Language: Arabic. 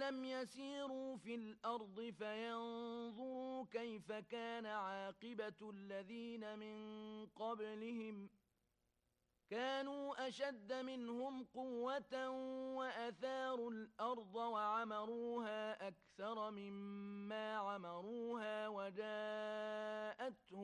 أَفَلَمْ يَسِيرُوا فِي الْأَرْضِ فَيَنظُرُوا كَيْفَ كَانَ عَاقِبَةُ الَّذِينَ مِن قَبْلِهِمْ كَانُوا أَشَدَّ مِنْهُمْ قُوَّةً وَأَثَارُوا الْأَرْضَ وَعَمَرُوهَا أَكْثَرَ مِمَّا عَمَرُوهَا وَجَاءَتْهُمْ